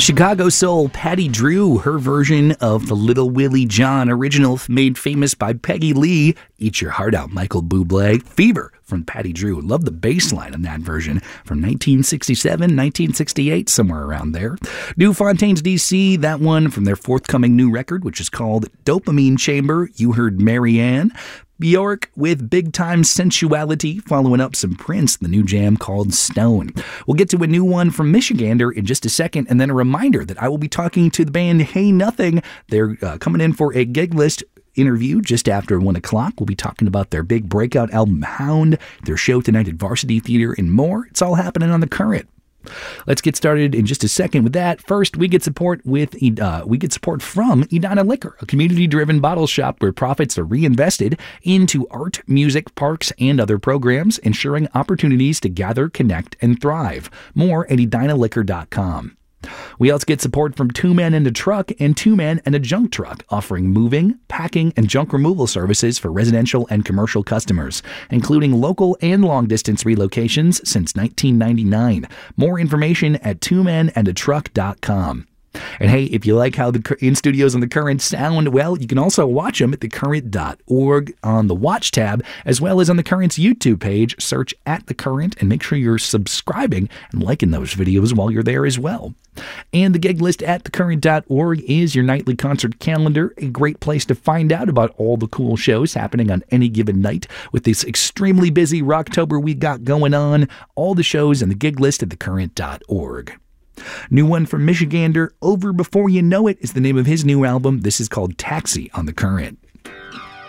Chicago soul Patty Drew, her version of the Little Willie John original made famous by Peggy Lee. Eat Your Heart Out, Michael Bublé. Fever from Patty Drew. Love the bass line on that version from 1967, 1968, somewhere around there. New Fontaines DC, that one from their forthcoming new record, which is called Dopamine Chamber. You heard Marianne. Bjork with Big Time Sensuality, following up some Prince, the new jam called Stone. We'll get to a new one from Michigander in just a second, and then a reminder that I will be talking to the band Hey Nothing. They're coming in for a gig list interview just after 1 o'clock. We'll be talking about their big breakout album Hound, their show tonight at Varsity Theater, and more. It's all happening on The Current. Let's get started in just a second with that. First, we get support from Edina Liquor, a community-driven bottle shop where profits are reinvested into art, music, parks, and other programs, ensuring opportunities to gather, connect, and thrive. More at edinaliquor.com. We also get support from Two Men and a Truck and Two Men and a Junk Truck, offering moving, packing, and junk removal services for residential and commercial customers, including local and long-distance relocations since 1999. More information at twomenandatruck.com. And hey, if you like how the in-studios on The Current sound, well, you can also watch them at thecurrent.org on the Watch tab, as well as on The Current's YouTube page. Search at The Current and make sure you're subscribing and liking those videos while you're there as well. And the gig list at thecurrent.org is your nightly concert calendar, a great place to find out about all the cool shows happening on any given night. With this extremely busy Rocktober we got going on, all the shows and the gig list at thecurrent.org. New one from Michigander, Over Before You Know It, is the name of his new album. This is called Taxi on The Current.